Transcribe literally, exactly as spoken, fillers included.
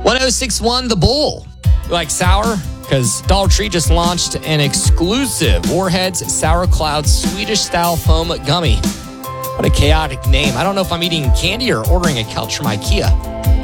one oh six one The Bull. You like sour? Because Dollar Tree just launched an exclusive Warheads Sour Cloud Swedish-style foam gummy. What a chaotic name. I don't know if I'm eating candy or ordering a couch from IKEA.